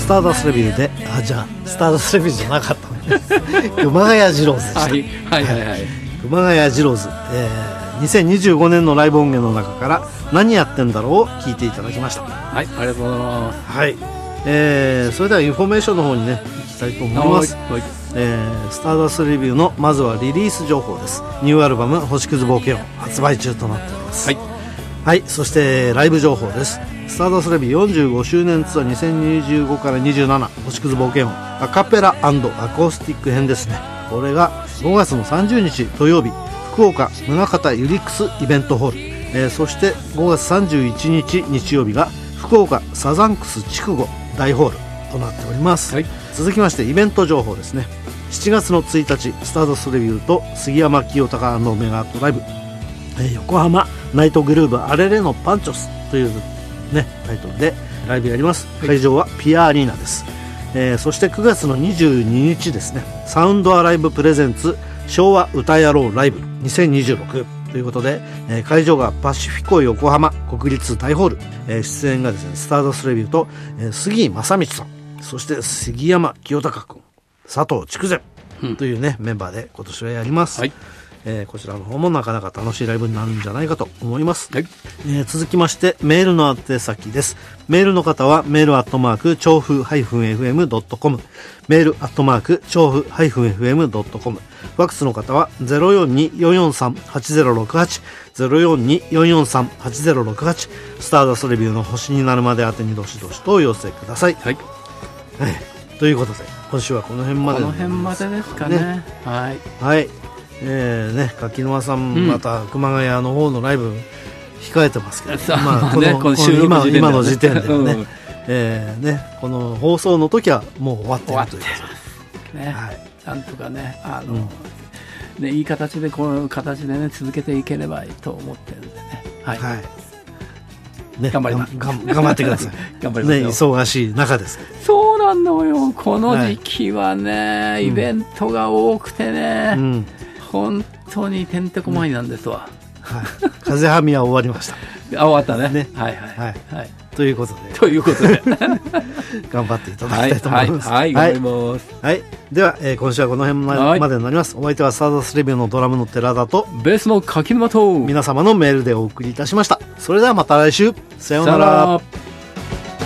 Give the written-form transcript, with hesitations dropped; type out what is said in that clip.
ターダストレビューで、じゃあスターダストレビューじゃなかった熊谷二郎ズでした。 はいはいはいはい、 熊谷二郎ズ、2025年のライブ音源の中から何やってんだろうを聞いていただきました。 はい、ありがとうございます。 はい、それではインフォメーションの方にね行きたいと思います。 はい、 スターダストレビューのまずはリリース情報です。ニューアルバム星屑冒険王発売中となっております。 はい、 はい、そしてライブ情報です。スターダストレビュー45周年ツアー2025から27星屑冒険王アカペラ&アコースティック編ですね。これが5月の30日土曜日福岡宗像ユリックスイベントホール、そして5月31日日曜日が福岡サザンクス筑後大ホールとなっております。 はい、 続きましてイベント情報ですね。7月の1日スターダストレビューと杉山清隆のメガアートライブ、横浜ナイトグルーブアレレのパンチョスというねタイトルでライブやります。会場はピアアリーナです。そして9月の22日ですね、サウンドアライブプレゼンツ昭和歌やろうライブ2026ということで、会場がパシフィコ横浜国立大ホール、出演がですねスターダストレビューと、杉正道さん、そして杉山清隆君、佐藤筑前というね、メンバーで今年はやります。はい、こちらの方もなかなか楽しいライブになるんじゃないかと思います。はい、続きましてメールの宛先です。メールの方はメールアットマーク調布 -fm.com、 メールアットマーク調布 -fm.com、 ファックスの方は 042-443-8068 042-443-8068、 スターダストレビューの星になるまで宛てにどしどしとお寄せください。はい、ということで今週はこの辺まで、 この辺までですかね。はい、 はい、柿沼さん、また熊谷の方のライブ控えてますけど、まあこの今の時点ではね、この放送の時はもう終わっているということで、ね、はい、 なんとかねね、いい形でこの形でね続けていければいいと思ってるんでね。はい、はい、ね、頑張ります。 頑張ってください。 頑張りますよ。 ね、忙しい中ですけど。 そうなんだよ。この時期はね、イベントが多くてね、本当にてんてこまいなんですわ。 はい、風はみは終わりました。 終わったね。はいはいはい。ということで頑張っていただきたいと思います。 はい、頑張ります。 はい、では、今週はこの辺までになります。お相手はスターダストレビューのドラムの寺田とベースの柿沼と皆様のメールでお送りいたしました。それではまた来週、さようなら。